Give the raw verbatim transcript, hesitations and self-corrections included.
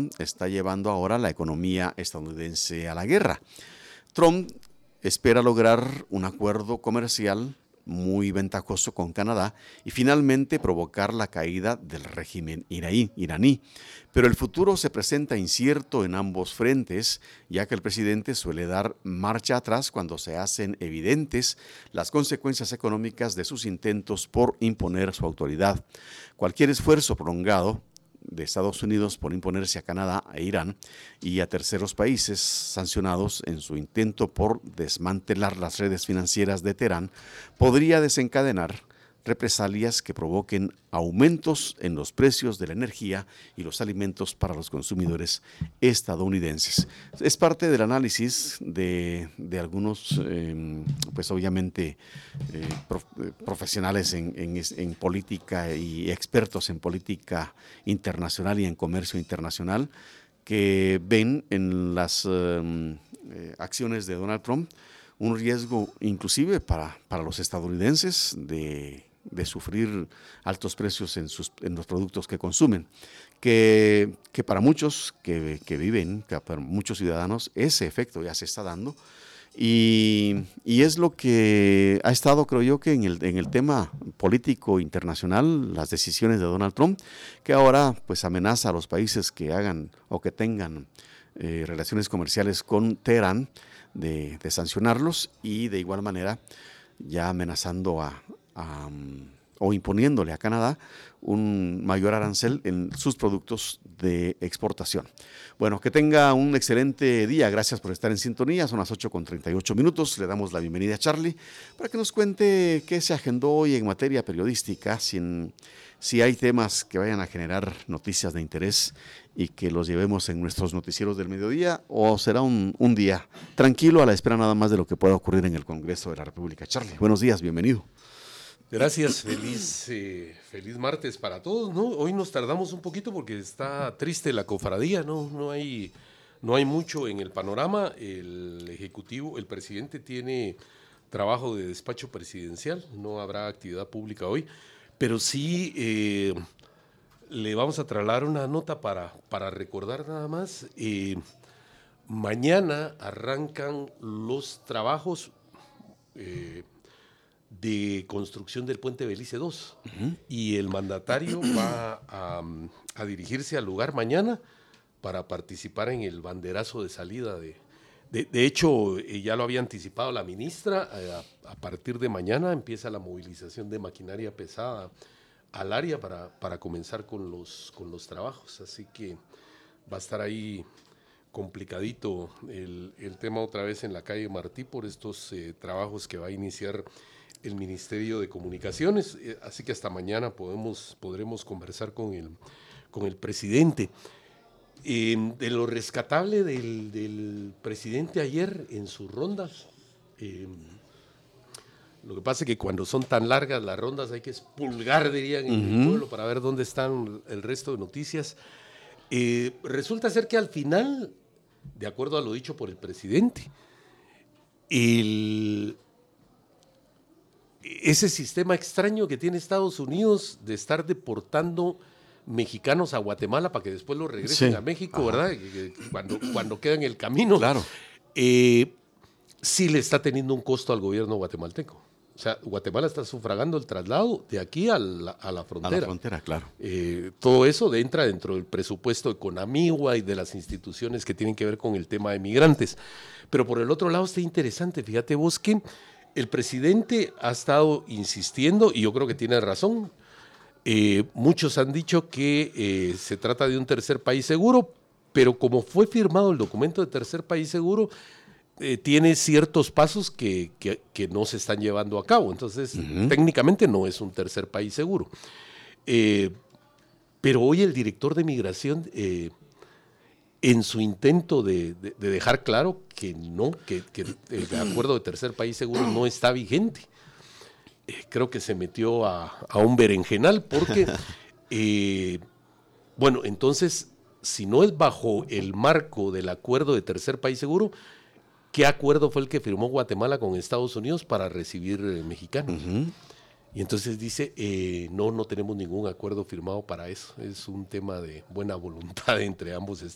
Trump está llevando ahora la economía estadounidense a la guerra. Trump espera lograr un acuerdo comercial muy ventajoso con Canadá y finalmente provocar la caída del régimen iraní, iraní. Pero el futuro se presenta incierto en ambos frentes, ya que el presidente suele dar marcha atrás cuando se hacen evidentes las consecuencias económicas de sus intentos por imponer su autoridad. Cualquier esfuerzo prolongado de Estados Unidos por imponerse a Canadá e Irán y a terceros países sancionados en su intento por desmantelar las redes financieras de Teherán podría desencadenar represalias que provoquen aumentos en los precios de la energía y los alimentos para los consumidores estadounidenses. Es parte del análisis de, de algunos, eh, pues obviamente, eh, prof, eh, profesionales en, en, en política y expertos en política internacional y en comercio internacional, que ven en las eh, eh, acciones de Donald Trump un riesgo inclusive para, para los estadounidenses de de sufrir altos precios en, sus, en los productos que consumen, que, que para muchos que, que viven, que para muchos ciudadanos, ese efecto ya se está dando, y, y es lo que ha estado, creo yo, que en el, en el tema político internacional, las decisiones de Donald Trump, que ahora pues amenaza a los países que hagan o que tengan eh, relaciones comerciales con Teherán de, de sancionarlos, y de igual manera ya amenazando a Um, o imponiéndole a Canadá un mayor arancel en sus productos de exportación. Bueno, que tenga un excelente día. Gracias por estar en sintonía. Son las ocho con treinta y ocho minutos. Le damos la bienvenida a Charlie para que nos cuente qué se agendó hoy en materia periodística, si, en, si hay temas que vayan a generar noticias de interés y que los llevemos en nuestros noticieros del mediodía, o será un, un día tranquilo a la espera nada más de lo que pueda ocurrir en el Congreso de la República. Charlie, buenos días, bienvenido. Gracias, feliz, eh, feliz martes para todos, ¿no? Hoy nos tardamos un poquito porque está triste la cofradía, ¿no? No hay, no hay mucho en el panorama. El Ejecutivo, el presidente tiene trabajo de despacho presidencial, no habrá actividad pública hoy, pero sí eh, le vamos a trasladar una nota para, para recordar nada más. Eh, mañana arrancan los trabajos eh, de construcción del puente Belice dos, uh-huh. y el mandatario va a, a dirigirse al lugar mañana para participar en el banderazo de salida. De, de, de hecho, ya lo había anticipado la ministra, a, a partir de mañana empieza la movilización de maquinaria pesada al área para, para comenzar con los, con los trabajos, así que va a estar ahí complicadito el, el tema otra vez en la calle Martí por estos eh, trabajos que va a iniciar el Ministerio de Comunicaciones, eh, así que hasta mañana podemos, podremos conversar con el, con el presidente. Eh, de lo rescatable del, del presidente ayer en sus rondas, eh, lo que pasa es que cuando son tan largas las rondas hay que expulgar, dirían, en uh-huh. el pueblo para ver dónde están el resto de noticias. Eh, resulta ser que al final, de acuerdo a lo dicho por el presidente, el... ese sistema extraño que tiene Estados Unidos de estar deportando mexicanos a Guatemala para que después los regresen sí. a México, ajá. ¿verdad? Cuando, cuando queda en el camino. Claro. Eh, sí le está teniendo un costo al gobierno guatemalteco. O sea, Guatemala está sufragando el traslado de aquí a la, a la frontera. A la frontera, claro. Eh, todo eso entra dentro del presupuesto de Conamigua y de las instituciones que tienen que ver con el tema de migrantes. Pero por el otro lado está interesante, fíjate vos que el presidente ha estado insistiendo, y yo creo que tiene razón. Eh, muchos han dicho que eh, se trata de un tercer país seguro, pero como fue firmado el documento de tercer país seguro, eh, tiene ciertos pasos que, que, que no se están llevando a cabo. Entonces, uh-huh. técnicamente no es un tercer país seguro. Eh, pero hoy el director de Migración, eh, en su intento de, de, de dejar claro que no, que, que el acuerdo de tercer país seguro no está vigente, eh, creo que se metió a, a un berenjenal porque, eh, bueno, entonces, si no es bajo el marco del acuerdo de tercer país seguro, ¿qué acuerdo fue el que firmó Guatemala con Estados Unidos para recibir eh, mexicanos? Uh-huh. Y entonces dice, eh, no, no tenemos ningún acuerdo firmado para eso. Es un tema de buena voluntad entre ambos